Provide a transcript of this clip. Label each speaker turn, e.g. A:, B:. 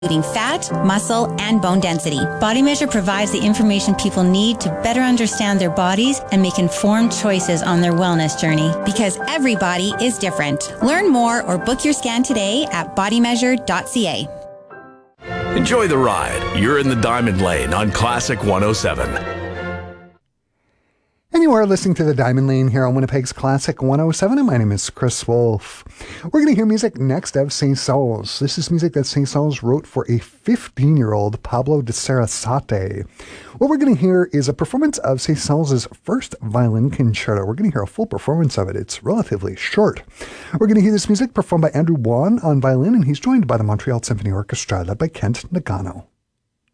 A: including fat, muscle, and bone density. Body Measure provides the information people need to better understand their bodies and make informed choices on their wellness journey, because every body is different. Learn more or book your scan today at bodymeasure.ca.
B: Enjoy the ride. You're in the Diamond Lane on Classic 107.
C: And you are listening to the Diamond Lane here on Winnipeg's Classic 107, and my name is Chris Wolf. We're going to hear music next of St. Saul's. This is music that St. Saul's wrote for a 15-year-old Pablo de Sarasate. What we're going to hear is a performance of St. Saul's first violin concerto. We're going to hear a full performance of it. It's relatively short. We're going to hear this music performed by Andrew Wan on violin, and he's joined by the Montreal Symphony Orchestra, led by Kent Nagano.